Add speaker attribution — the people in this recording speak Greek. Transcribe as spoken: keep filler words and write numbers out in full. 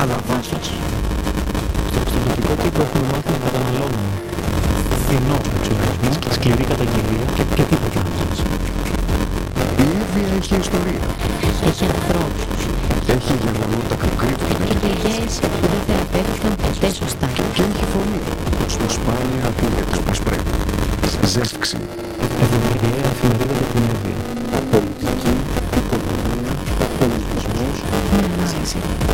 Speaker 1: Αλλά βάσος. Στον τοπικό τύπο έχουμε μάθει να καταναλώνουμε φθηνό εξορισμό, σκληρή καταγγελία και, και τίποτα άλλο.
Speaker 2: Η Εύβοια έχει ιστορία.
Speaker 3: Έχει ανθρώπους.
Speaker 2: Έχει γεγονότα που κρύβονται.
Speaker 3: Και γιαγιές που δεν θεραπεύτηκαν ποτέ σωστά.
Speaker 2: Και έχει φωνή στο σπάνια ακούλια της όπως πρέπει. Ζεύξη.
Speaker 1: Εβδομαδιαία εφημερίδα για την Εύβοια.
Speaker 2: Πολιτική, οικονομία, πολιτισμός.
Speaker 3: Μια ανάλυση.